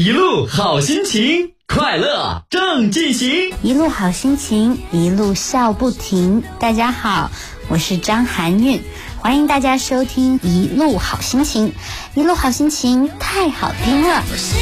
一路好心情，快乐正进行。 一路好心情，一路笑不停。大家好，我是张含韵，欢迎大家收听一路好心情。一路好心情太好听了。